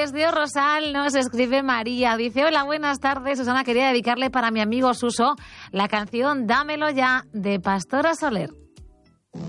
Desde Rosal nos escribe María. Dice, hola, buenas tardes. Susana, quería dedicarle para mi amigo Suso la canción Dámelo ya de Pastora Soler.